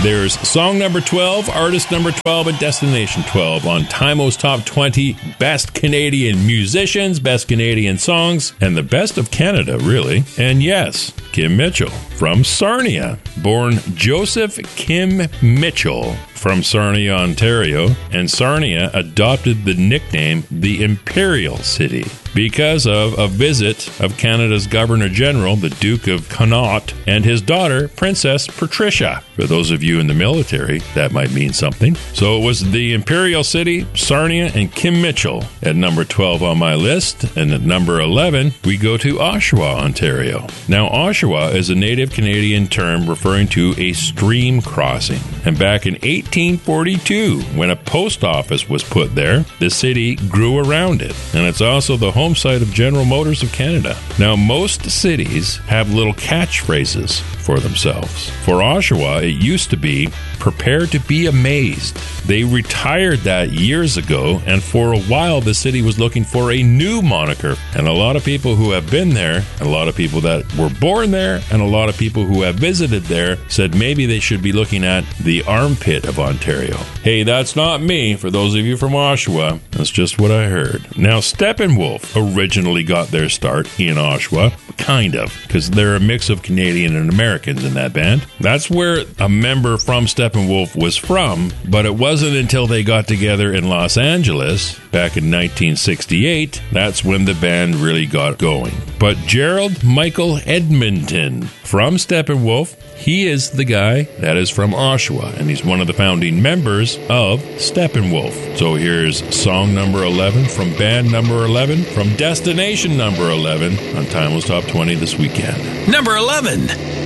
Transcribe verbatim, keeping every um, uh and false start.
There's song number twelve, artist number twelve, and destination twelve on Timo's Top twenty Best Canadian Musicians, Best Canadian Songs, and the best of Canada, really. And yes, Kim Mitchell from Sarnia. Born Joseph Kim Mitchell from Sarnia, Ontario, and Sarnia adopted the nickname the Imperial City because of a visit of Canada's Governor General, the Duke of Connaught, and his daughter, Princess Patricia. For those of you in the military, that might mean something. So it was the Imperial City, Sarnia, and Kim Mitchell at number twelve on my list. And at number eleven, we go to Oshawa, Ontario. Now, Oshawa is a native Canadian term referring to a stream crossing. And back in eighteen forty-two, when a post office was put there, the city grew around it. And it's also the home site of General Motors of Canada. Now, most cities have little catchphrases for themselves. For Oshawa, it used to be, prepare to be amazed. They retired that years ago, and for a while the city was looking for a new moniker. And a lot of people who have been there, a lot of people that were born there, and a lot of people who have visited there said maybe they should be looking at the armpit of Ontario. Hey, that's not me. For those of you from Oshawa, that's just what I heard. Now, Steppenwolf originally got their start in Oshawa, kind of, because they're a mix of Canadian and Americans in that band. That's where a member from Steppenwolf was from, but it wasn't until they got together in Los Angeles back in nineteen sixty-eight, that's when the band really got going. But Gerald Michael Edmonton from Steppenwolf, he is the guy that is from Oshawa, and he's one of the founding members of Steppenwolf. So here's song number eleven from band number eleven, from destination number eleven on Timo's Top twenty this weekend. Number eleven.